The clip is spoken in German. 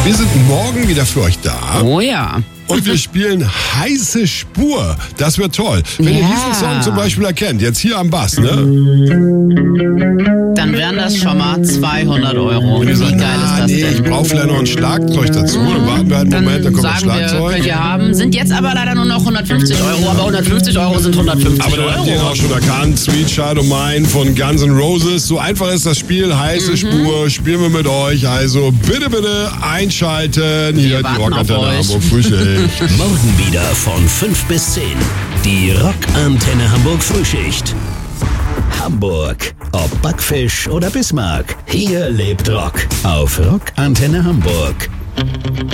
Wir sind morgen wieder für euch da. Oh ja. Und wir spielen heiße Spur. Das wird toll. Wenn ihr diesen Song zum Beispiel erkennt, jetzt hier am Bass, ne? Dann wären das schon mal 200 Euro. Und ihr sagt, Wie geil ist das ich denn? brauche vielleicht noch ein Schlagzeug dazu. Dann warten wir halt einen Moment, dann kommt das sagen wir, Schlagzeug. könnt ihr haben. Sind jetzt aber leider nur noch 150 Euro. Aber 150 Euro sind 150 Aber dann habt ihr ihn auch schon erkannt. Sweet Child O' Mine von Guns N' Roses. So einfach ist das Spiel. Heiße Spur. Spielen wir mit euch. Also bitte, bitte einschalten. Hier die warten Rockantenne auf euch. Hamburg Frühschicht. Morgen wieder von 5 bis 10. Die Rockantenne Hamburg Frühschicht. Hamburg. Ob Backfisch oder Bismarck. Hier lebt Rock. Auf Rockantenne Hamburg.